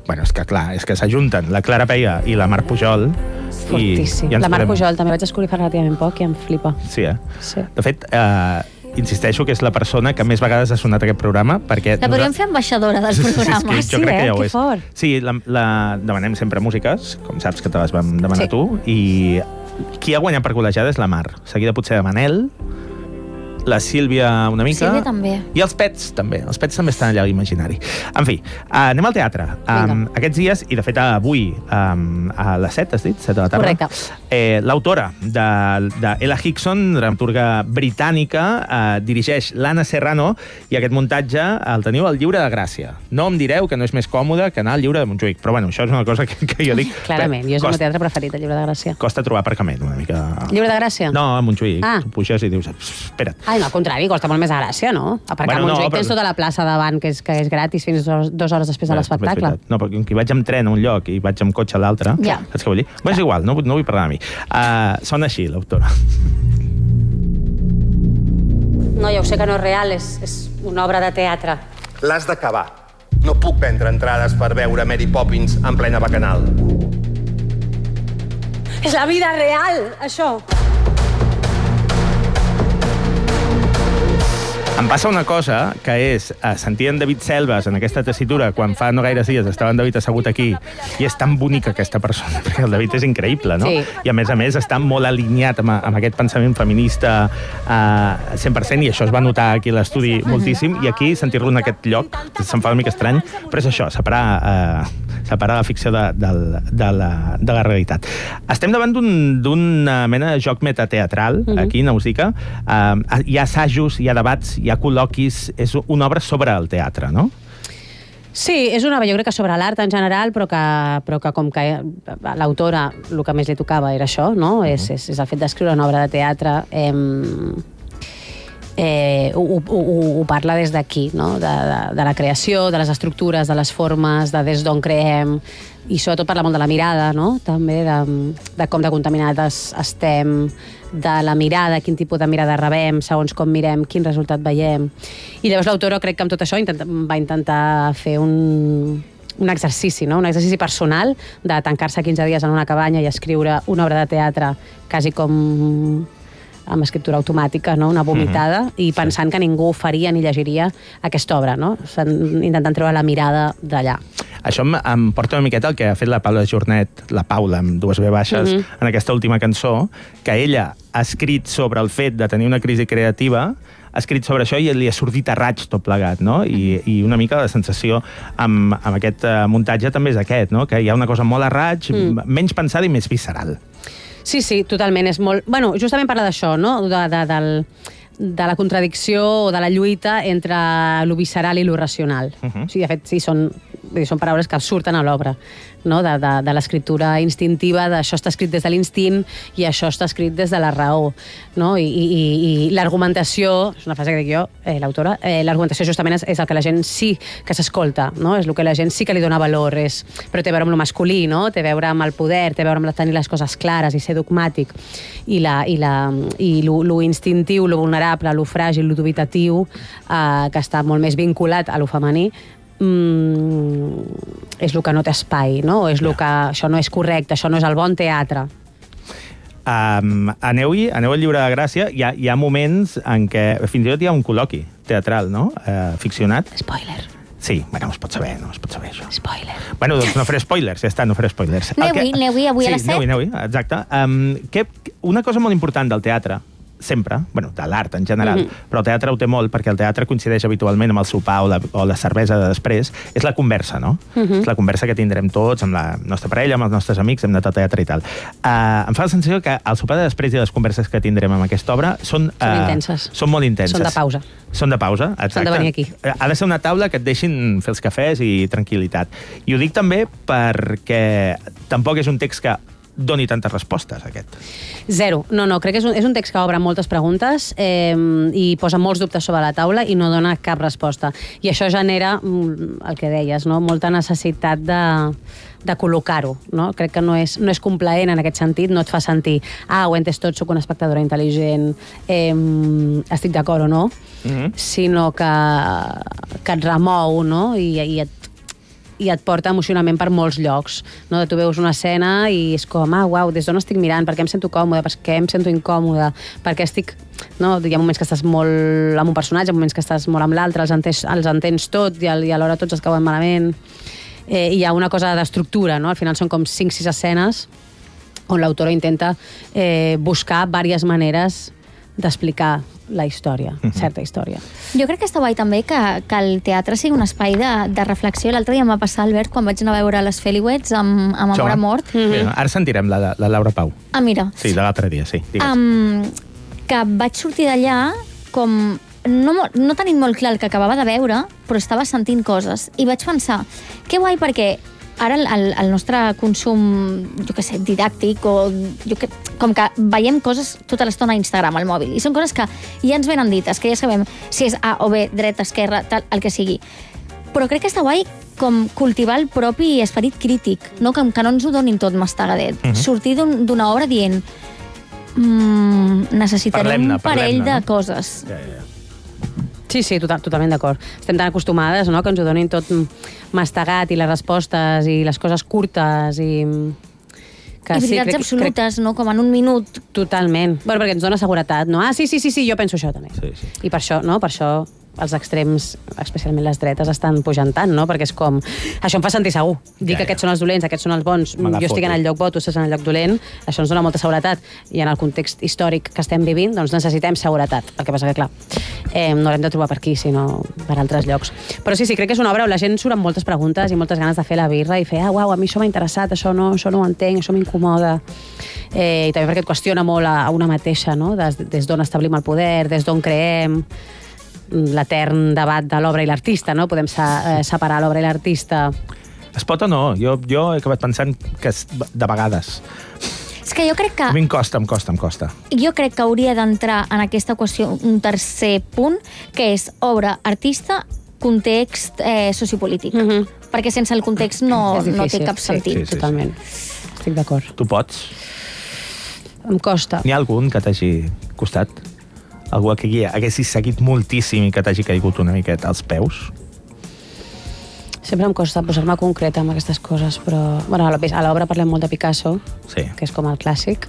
Bueno, és que clar, és que s'ajunten la Clara Peia i la Mar Pujol. Fortíssim. La Mar Pujol també vaig descobrir fa relativament poc i em flipa. Sí, eh? Sí. De fet, insisteixo que és la persona que més vegades ha sonat aquest programa, perquè... La podríem fer ambaixadora del programa. Jo crec que ja ho és. Sí, demanem sempre músiques, com saps que te les vam demanar tu, i qui ha guanyat per col·legiada és la Mar, seguida potser de Manel, la Sílvia una mica... Sílvia també. I els Pets també. Els Pets també estan allà a l'imaginari. En fi, anem al teatre. Aquests dies, i de fet avui, a les 7, has dit? 7 de la tarda. Correcte. L'autora d'Ella Hickson, dramaturga britànica, dirigeix l'Anna Serrano, i aquest muntatge el teniu al Lliure de Gràcia. No em direu que no és més còmode que anar al Lliure de Montjuïc, però bueno, això és una cosa que jo dic... Clarament, jo és el meu teatre preferit, el Lliure de Gràcia. Costa trobar aparcament, una mica... Lliure de Gràcia? No, a Montjuïc. Tu puges i dius, espera't. Ai, no, al contrari, costa molt més a Gràcia, no? Aparcar a Montjuïc tens tota la plaça davant, que és gratis fins 2 hores després de l'espectacle. No, perquè com que vaig amb tren a un lloc i vaig amb cotxe a l'altre, saps què vull dir? Bé, és igual, no vull parlar de mi. Sona així, l'autora. No, ja ho sé que no és real, és una obra de teatre. L'has d'acabar. No puc vendre entrades per veure Mary Poppins en plena bacanal. És la vida real, això. Em passa una cosa, que és sentir en David Selves en aquesta tessitura quan fa no gaires dies estava en David assegut aquí, i és tan bonica aquesta persona, perquè el David és increïble, no? Sí. I a més està molt alineat amb aquest pensament feminista 100%, i això es va notar aquí a l'estudi moltíssim, i aquí sentir-lo en aquest lloc se'm fa una mica estrany, però és això, separar la ficció de la realitat. Estem davant d'una mena de joc metateatral, aquí, Nausicaa. Hi ha assajos, hi ha debats, hi ha col·loquis, és una obra sobre el teatre, no? Sí, és una obra, jo crec que sobre l'art en general, però que com que l'autora el que més li tocava era això, no? És el fet d'escriure una obra de teatre. Ho parla des d'aquí, no? De la creació, de les estructures, de les formes, de des d'on creem, i sobretot parla molt de la mirada, no? També de com de contaminades estem, de la mirada, quin tipus de mirada rebem, segons com mirem, quin resultat veiem. I llavors l'autora, crec que amb tot això va intentar fer un exercici, no? Un exercici personal de tancar-se 15 dies en una cabanya i escriure una obra de teatre quasi com amb escriptura automàtica, no? Una vomitada, i pensant que ningú faria ni llegiria aquesta obra, no? Intentant treure la mirada d'allà. Això em porta una miqueta el que ha fet la Paula Jornet, la Paula, amb 2 V baixes, en aquesta última cançó, que ella ha escrit sobre el fet de tenir una crisi creativa, ha escrit sobre això i li ha sortit a raig tot plegat, no? I una mica la sensació amb aquest muntatge també és aquest, no? Que hi ha una cosa molt a raig, menys pensada i més visceral. Sí, totalment. És molt... Bueno, justament parla d'això, no? De la contradicció o de la lluita entre lo visceral i lo racional. O sigui, de fet, sí, són paraules que surten a l'obra, no? De l'escriptura instintiva, d'això està escrit des de l'instint i això està escrit des de la raó, no? I l'argumentació, és una frase que dic jo, l'autora, l'argumentació justament és el que la gent sí que s'escolta, no? És el que la gent sí que li dona valor, però té a veure amb lo masculí, no? Té a veure amb el poder, té a veure amb tenir les coses clares i ser dogmàtic, i lo instintiu, lo vulnerable, lo fràgil, lo dubitatiu, que està molt més vinculat a lo femení, és el que no té espai, no? És el que això no és correcte, això no és el bon teatre. Aneu-hi, aneu al Lliure de Gràcia, hi ha moments en què fins i tot hi ha un col·loqui teatral, no? Ficcionat. Spoiler. Sí, bueno, no es pot saber això. Spoiler. Bueno, doncs no faré spoilers, ja està, no faré spoilers. Aneu-hi avui a les 7. Sí, aneu-hi, exacte. Una cosa molt important del teatre, sempre, bueno, de l'art en general, però el teatre ho té molt, perquè el teatre coincideix habitualment amb el sopar o la cervesa de després, és la conversa, no? És la conversa que tindrem tots amb la nostra parella, amb els nostres amics, hem anat al teatre i tal. Em fa la sensació que el sopar de després i les converses que tindrem amb aquesta obra són intenses. Són molt intenses. Són de pausa. Són de pausa, exacte. Són de venir aquí. Ha de ser una taula que et deixin fer els cafès i tranquil·litat. I ho dic també perquè tampoc és un text que doni tantes respostes, aquest. Zero. No, crec que és un text que obre moltes preguntes i posa molts dubtes sobre la taula i no dona cap resposta. I això genera, el que deies, no? Molta necessitat de col·locar-ho, no? Crec que no és complaent en aquest sentit, no et fa sentir ho he entès tot, soc una espectadora intel·ligent, estic d'acord o no, sinó que et remou, no? I i et porta emocionalment per molts llocs. No? Tu veus una escena i és com, uau, des d'on estic mirant, per què em sento còmode, per què em sento incòmode, per què estic... No? Hi ha moments que estàs molt amb un personatge, moments que estàs molt amb l'altre, els entens tot i alhora tots es cauen malament. Hi ha una cosa d'estructura, no? Al final són com 5-6 escenes on l'autora intenta buscar diverses maneres d'explicar la història, certa història. Jo crec que està guai també que el teatre sigui un espai de reflexió. L'altre dia em va passar, Albert, quan vaig anar a veure les Feliwets amb Amor a Mort. Ara sentirem la Laura Pau. Mira. Sí, de l'altre dia, sí. Que vaig sortir d'allà com... No tenint molt clar el que acabava de veure, però estava sentint coses. I vaig pensar, que guai, perquè ara el nostre consum, jo què sé, didàctic, com que veiem coses tota l'estona a Instagram, al mòbil, i són coses que ja ens venen dites, que ja sabem si és A o B, dreta, esquerra, tal, el que sigui. Però crec que està guai com cultivar el propi esperit crític, no? Que no ens ho donin tot mastegadet. Sortir d'una obra dient necessitarem un parell de coses. Sí, totalment d'acord. Estem tan acostumades, no?, que ens ho donin tot mastegat i les respostes i les coses curtes i... I veritats absolutes, no?, com en un minut. Totalment. Bueno, perquè ens dona seguretat, no? Sí, jo penso això també. Sí. I per això, no?, per això els extrems, especialment les dretes, estan pujant tant, no? Perquè és com... Això em fa sentir segur. Dir que aquests són els dolents, aquests són els bons, jo estic en el lloc bo, tu estàs en el lloc dolent, això ens dona molta seguretat. I en el context històric que estem vivint, doncs necessitem seguretat. El que passa que, clar, no l'hem de trobar per aquí, sinó per altres llocs. Però sí, crec que és una obra on la gent surt amb moltes preguntes i moltes ganes de fer la birra i fer, uau, a mi això m'ha interessat, això no ho entenc, això m'incomoda. I també perquè et qüestiona molt a una mateixa, no? Des d'on establim el poder, des d'on creem, l'etern debat de l'obra i l'artista, no? Podem separar l'obra i l'artista. Es pot o no? Jo he acabat pensant que de vegades... És que jo crec que... A mi em costa. Jo crec que hauria d'entrar en aquesta qüestió un tercer punt, que és obra, artista, context sociopolític. Perquè sense el context no té cap sentit. Sí, totalment. Estic d'acord. Tu pots? Em costa. N'hi ha algun que t'hagi costat? Algú que haguessis seguit moltíssim i que t'hagi caigut una miqueta als peus? Sempre em costa posar-me concreta amb aquestes coses, però... Bueno, a l'obra parlem molt de Picasso, sí, que és com el clàssic.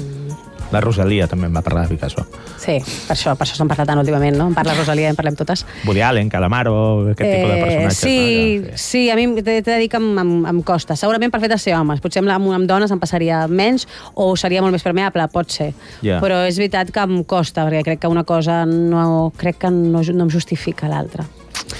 La Rosalia també em va parlar de Picasso. Sí, per això s'han parlat tant últimament, no? En parla Rosalia i en parlem totes. Woody Allen, Calamaro, aquest tipus de personatges. Sí, a mi t'he de dir que em costa. Segurament per fet de ser homes. Potser amb dones em passaria menys o seria molt més permeable, pot ser. Yeah. Però és veritat que em costa, perquè crec que una cosa no em justifica l'altra.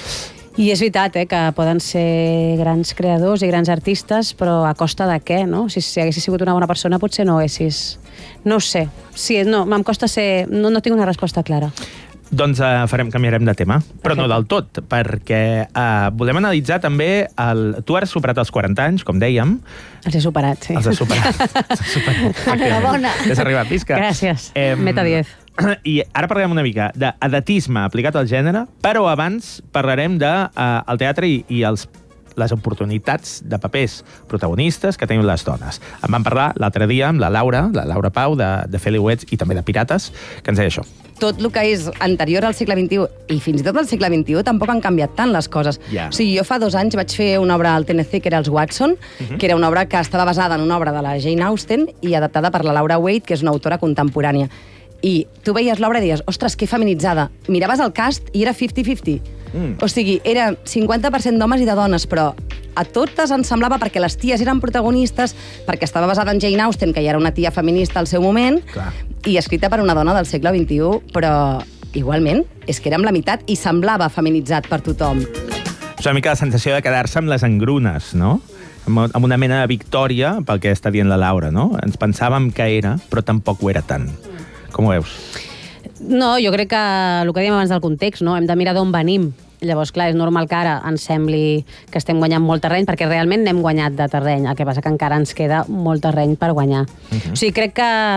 I és veritat, que poden ser grans creadors i grans artistes, però a costa de què, no? Si haguessis sigut una bona persona, potser no haguessis... No ho sé. Sí, no, em costa ser... No tinc una resposta clara. Doncs canviarem de tema, però no del tot, perquè volem analitzar també... Tu has superat els 40 anys, com dèiem. Els he superat, sí. Els has superat. Enhorabona. Has arribat, visca. Gràcies. Meta 10. I ara parlarem una mica d'edatisme aplicat al gènere, però abans parlarem del teatre i les oportunitats de papers protagonistes que tenen les dones. En vam parlar l'altre dia amb la Laura Pau, de Feliwets i també de Pirates, que ens deia això. Tot el que és anterior al segle XXI i fins i tot al segle XXI tampoc han canviat tant les coses. Yeah. O sigui, jo fa 2 anys vaig fer una obra al TNC que era Els Watson, que era una obra que estava basada en una obra de la Jane Austen i adaptada per la Laura Waite, que és una autora contemporània. I tu veies l'obra i deies, ostres, que feminitzada. Miraves el cast i era 50-50. O sigui, era 50% d'homes i de dones, però a totes ens semblava, perquè les ties eren protagonistes, perquè estava basada en Jane Austen, que ja era una tia feminista al seu moment, clar, i escrita per una dona del segle XXI, però igualment és que érem la meitat i semblava feminitzat per tothom. És una mica la sensació de quedar-se amb les engrunes, no? Amb una mena de victòria, pel que està dient la Laura, no? Ens pensàvem que era, però tampoc ho era tant. Com ho veus? No, jo crec que el que dèiem abans del context, no? Hem de mirar d'on venim. Llavors, clar, és normal que ara ens sembli que estem guanyant molt terreny, perquè realment n'hem guanyat de terreny. El que passa que encara ens queda molt terreny per guanyar. O sigui, crec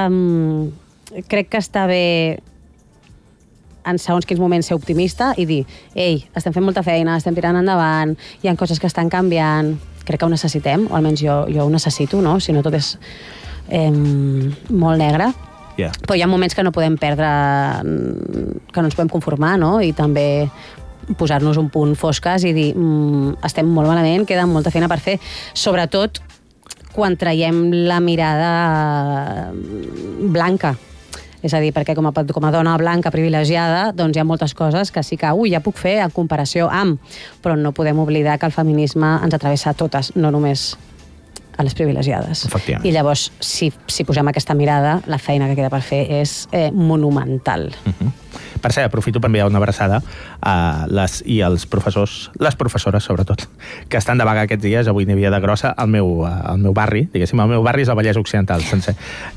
que està bé en segons quins moments ser optimista i dir, ei, estem fent molta feina, estem tirant endavant, hi ha coses que estan canviant, crec que ho necessitem, o almenys jo ho necessito, no? Si no tot és molt negre. Yeah. Però hi ha moments que no podem perdre, que no ens podem conformar, no? I també posar-nos un punt fosques i dir estem molt malament, queda molta feina per fer, sobretot quan traiem la mirada blanca. És a dir, perquè com a dona blanca privilegiada, doncs hi ha moltes coses que sí que ja puc fer en comparació amb, però no podem oblidar que el feminisme ens atravessa a totes, no només a les privilegiades. Efectivament. I llavors, si posem aquesta mirada, la feina que queda per fer és monumental. Per cert, aprofito per enviar una abraçada a els professors, les professores, sobretot, que estan de vaga aquests dies. Avui n'hi havia de grossa al meu barri, diguéssim, el meu barri és el Vallès Occidental, sencer.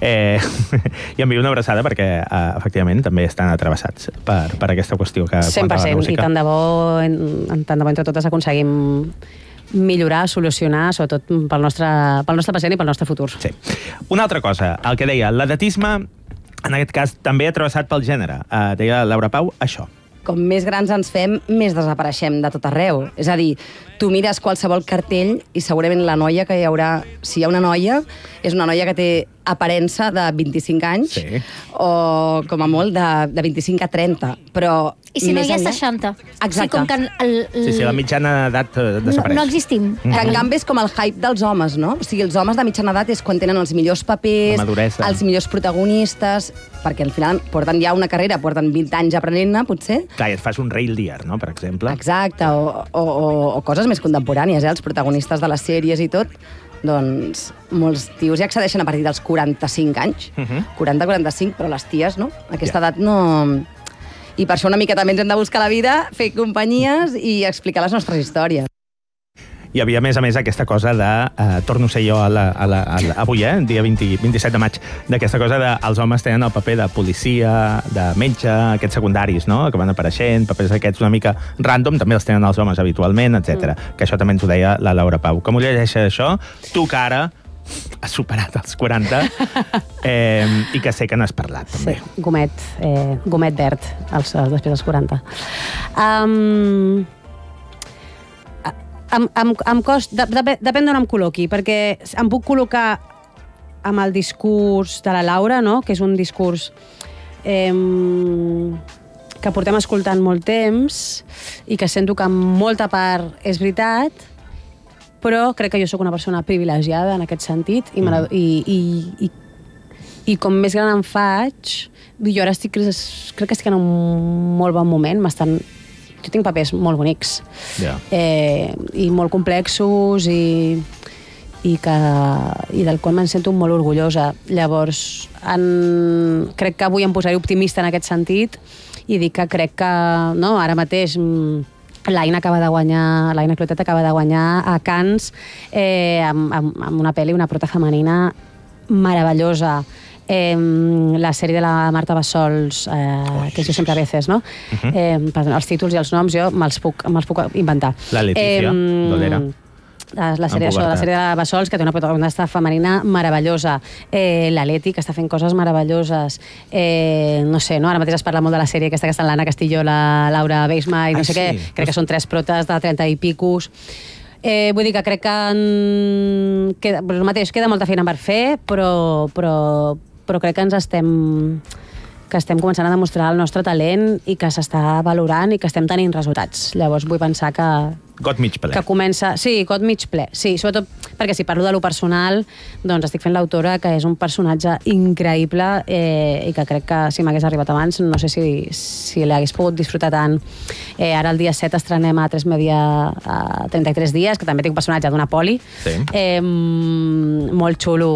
I envio una abraçada perquè, efectivament, també estan atravessats per aquesta qüestió que 100%, i tant de bo entre totes aconseguim millorar, solucionar, sobretot pel nostre present i pel nostre futur. Sí. Una altra cosa, el que deia, l'edatisme, en aquest cas, també atrevessat pel gènere. Deia Laura Pau, això. Com més grans ens fem, més desapareixem de tot arreu. És a dir, tu mires qualsevol cartell i segurament la noia que hi haurà... Si hi ha una noia, és una noia que té aparença de 25 anys, sí, o com a molt de 25 a 30, però... I si no hi ha 60. Exacte. Sí, com que Sí, la mitjana edat desapareix. No existim. Que en canvi és com el hype dels homes, no? O sigui, els homes de mitjana edat és quan tenen els millors papers, La maduresa. els millors protagonistes, perquè al final porten ja una carrera, porten 20 anys aprenent-ne, potser. Clar, i et fas un Reel Deer, no?, per exemple. Exacte, o coses més contemporànies, els protagonistes de les sèries i tot, doncs molts tios ja accedeixen a partir dels 45 anys, 40-45, però les ties, no? Aquesta edat no... I per això una mica també ens hem de buscar la vida, fer companyies i explicar les nostres històries. Hi havia, a més, aquesta cosa de... torno a ser jo avui, dia 27 de maig, d'aquesta cosa de els homes tenen el paper de policia, de metge, aquests secundaris, no?, que van apareixent, papers aquests una mica random, també els tenen els homes habitualment, etc. Que això també ens ho deia la Laura Pau. Com ho llegeixes, això? Tu, que ara has superat els 40 i que sé que n'has parlat, també. Sí, gomet verd, després dels 40. Depèn d'on em col·loqui, perquè em puc col·locar amb el discurs de la Laura, no?, que és un discurs que portem escoltant molt temps i que sento que en molta part és veritat, però crec que jo sóc una persona privilegiada en aquest sentit i com més gran em faig, jo ara crec que estic en un molt bon moment, jo tinc papers molt bonics i molt complexos i del qual me'n sento molt orgullosa. Llavors, crec que avui em posaré optimista en aquest sentit i dic que crec que ara mateix l'Aina Clotet acaba de guanyar a Cannes amb una pel·li, una prota femenina meravellosa. La sèrie de la Marta Bassols, que jo sempre a veces, no? Els títols i els noms jo me'ls puc inventar. La Letícia Dolera. La sèrie de Bassols, que té una protagonista femenina meravellosa. La Leti, que està fent coses meravelloses. No sé, no? Ara mateix es parla molt de la sèrie aquesta que està en l'Anna Castillo, la Laura Beisma i no sé què. Crec que són 3 protes de 30 i picos. Vull dir que crec que el mateix, queda molta feina per fer, però crec que estem començant a demostrar el nostre talent i que s'està valorant i que estem tenint resultats. Llavors vull pensar que got mig ple. Que comença... Sí, got mig ple. Sí, sobretot perquè si parlo de lo personal, doncs estic fent l'autora, que és un personatge increïble i que crec que si m'hagués arribat abans no sé si l'hagués pogut disfrutar tant. Ara el dia 7 estrenem a 3 Media a 33 dies, que també té un personatge d'una poli. Sí. Molt xulo.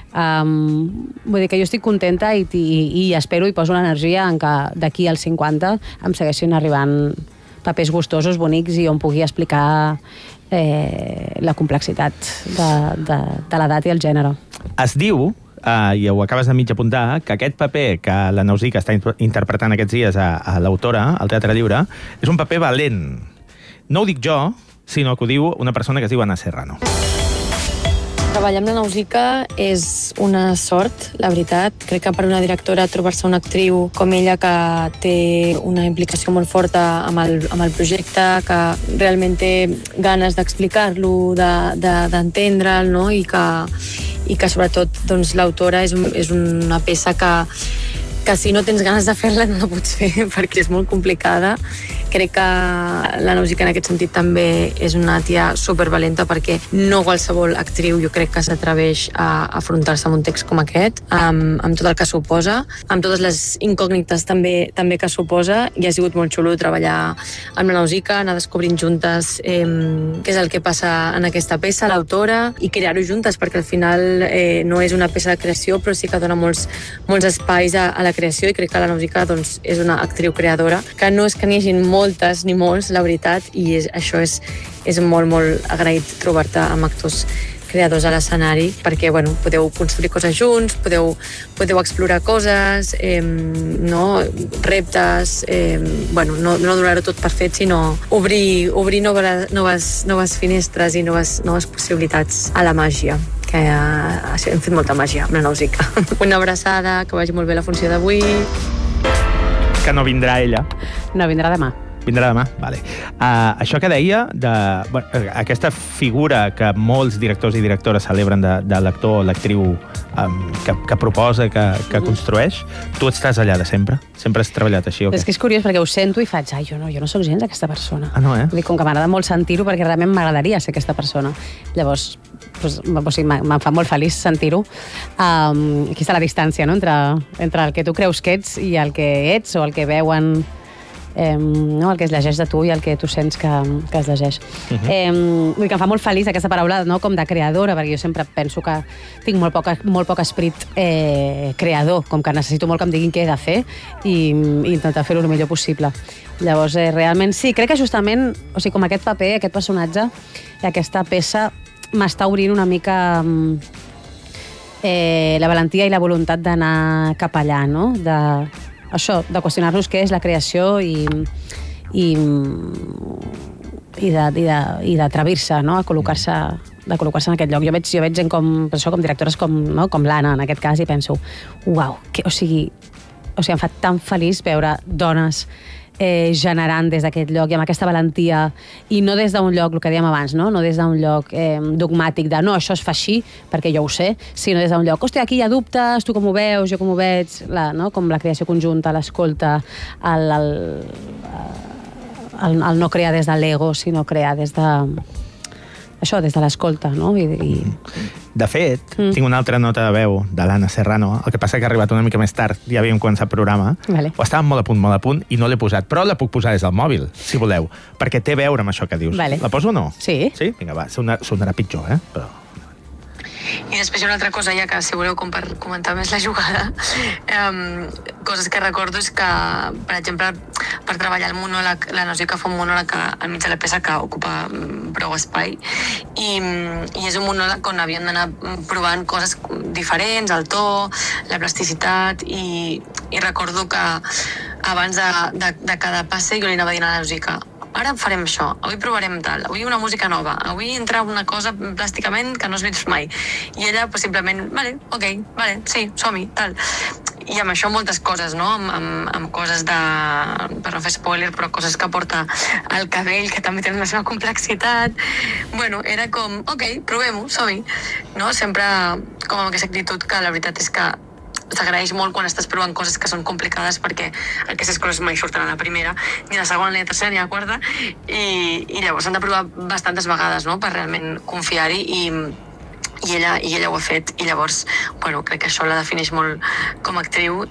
Vull dir que jo estic contenta i espero i poso l'energia en que d'aquí als 50 em segueixin arribant papers gustosos, bonics i on pugui explicar la complexitat de l'edat i el gènere. Es diu, i ho acabes de mig apuntar, que aquest paper que la Nausica està interpretant aquests dies a l'autora, al Teatre Lliure, és un paper valent. No ho dic jo, sinó que ho diu una persona que es diu Anna Serrano. Treballar amb la Nausica és una sort, la veritat. Crec que per una directora trobar-se una actriu com ella que té una implicació molt forta amb el projecte, que realment té ganes d'explicar-lo, d'entendre'l, no? I que sobretot doncs, l'autora és una peça que si no tens ganes de fer-la no la pots fer perquè és molt complicada Crec que la Nausica en aquest sentit també és una tia supervalenta, perquè no qualsevol actriu jo crec que s'atreveix a afrontar-se amb un text com aquest, amb tot el que suposa, amb totes les incògnites també que suposa, i ha sigut molt xulo treballar amb la Nausica, anar descobrint juntes què és el que passa en aquesta peça, l'autora, i crear-ho juntes, perquè al final no és una peça de creació, però sí que dona molts espais a la creació, i crec que la Nausica doncs, és una actriu creadora, que no és que n'hi hagi moltes ni molts, la veritat, i això és molt, molt agraït trobar-te amb actors creadors a l'escenari, perquè bueno, podeu construir coses junts, podeu explorar coses, reptes, no donar-ho tot per fet, sinó obrir noves finestres i noves possibilitats a la màgia, que hem fet molta màgia amb la Nausica. Una abraçada, que vagi molt bé la funció d'avui. Que no vindrà ella. No, vindrà demà. Vindrà demà? Vale. Això que deia, aquesta figura que molts directors i directores celebren de l'actor o l'actriu que proposa, que construeix, tu estàs allà de sempre? Sempre has treballat així o què? És que és curiós, perquè ho sento i faig, jo no soc gens aquesta persona. Ah, no, eh? Vull dir, com que m'agrada molt sentir-ho, perquè realment m'agradaria ser aquesta persona. Llavors, me'n fa molt feliç sentir-ho. Aquí està la distància, no?, entre el que tu creus que ets i el que ets, o el que veuen... el que es llegeix de tu i el que tu sents que es llegeix. Vull dir que em fa molt feliç aquesta paraula, no?, com de creadora, perquè jo sempre penso que tinc molt poc esperit creador, com que necessito molt que em diguin què he de fer i intentar fer-ho el millor possible. Llavors, realment sí, crec que justament, o sigui, com aquest paper, aquest personatge i aquesta peça m'està obrint una mica la valentia i la voluntat d'anar cap allà, no?, de qüestionar-nos què és la creació i d'atrevir-se, no?, a col·locar-se en aquest lloc. Jo veig gent com directores com l'Anna, en aquest cas, i penso, uau, o sigui, em fa tan feliç veure dones generant des d'aquest lloc i amb aquesta valentia, i no des d'un lloc, el que dèiem abans, no des d'un lloc dogmàtic de no, això es fa així perquè jo ho sé, sinó des d'un lloc, hòstia, aquí hi ha dubtes, tu com ho veus, jo com ho veig, com la creació conjunta, l'escolta, el no crear des de l'ego, sinó crear des de des de l'escolta, no? De fet, tinc una altra nota de veu de l'Anna Serrano, el que passa que ha arribat una mica més tard, ja havíem començat el programa, o estàvem molt a punt, i no l'he posat, però la puc posar des del mòbil, si voleu, perquè té a veure amb això que dius. La poso o no? Sí. Sí? Vinga, va, sonarà pitjor, però... I després hi ha una altra cosa, ja que si voleu per comentar més la jugada, coses que recordo és que, per exemple, per treballar el monòleg, la Nausica fa un monòleg al mig de la peça que ocupa prou espai, i és un monòleg on havíem d'anar provant coses diferents, el to, la plasticitat, i recordo que abans de cada passe jo li anava dient a la Nausica, ara farem això, avui provarem tal, avui una música nova, avui entra una cosa plàsticament que no has vist mai. I ella simplement, vale, sí, som-hi, tal. I amb això moltes coses, no? Amb coses per no fer spoiler, però coses que porta el cabell, que també tenen la seva complexitat. Bueno, era com, provem-ho, som-hi. No? Sempre com amb aquesta actitud que la veritat és que s'agraeix molt quan estàs provant coses que són complicades, perquè aquestes coses mai surten a la primera, ni a la segona, ni a la tercera, ni a la quarta, i llavors s'han de provar bastantes vegades, no?, per realment confiar-hi, i ella ho ha fet, i llavors, crec que això la defineix molt com a actriu,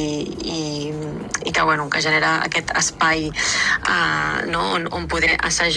i que genera aquest espai on poder assajar